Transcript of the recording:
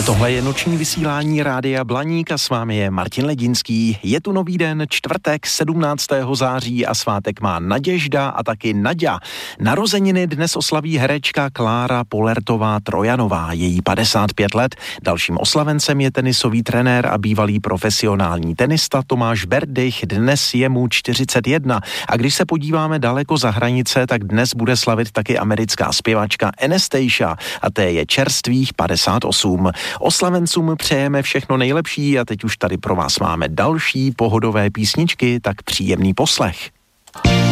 Tohle je noční vysílání Rádia Blaník a s vámi je Martin Ledinský. Je tu nový den, čtvrtek 17. září a svátek má Naděžda a taky Naďa. Narozeniny dnes oslaví herečka Klára Polertová Trojanová, její 55 let. Dalším oslavencem je tenisový trenér a bývalý profesionální tenista Tomáš Berdych, dnes je mu 41. A když se podíváme daleko za hranice, tak dnes bude slavit taky americká zpěvačka Anastacia a té je čerstvých 58. Oslavencům přejeme všechno nejlepší a teď už tady pro vás máme další pohodové písničky, tak příjemný poslech.